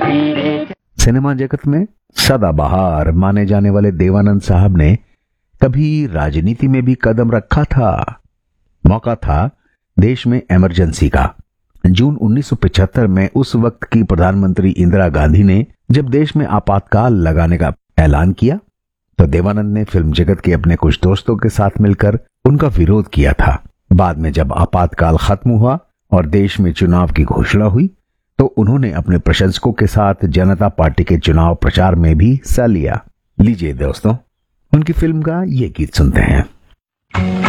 Cinema जगत में सदाबहार माने जाने वाले देवानंद साहब ने कभी राजनीति में भी कदम रखा था। मौका था देश में इमरजेंसी का। जून 1975 में उस वक्त की प्रधानमंत्री इंदिरा गांधी ने जब देश में आपातकाल लगाने का ऐलान किया तो देवानंद ने फिल्म जगत के अपने कुछ दोस्तों के साथ मिलकर उनका विरोध किया था। बाद में जब आपातकाल खत्म हुआ और देश में चुनाव की घोषणा हुई तो उन्होंने अपने प्रशंसकों के साथ जनता पार्टी के चुनाव प्रचार में भी हिस्सा लिया। लीजिए दोस्तों, उनकी फिल्म का ये गीत सुनते हैं।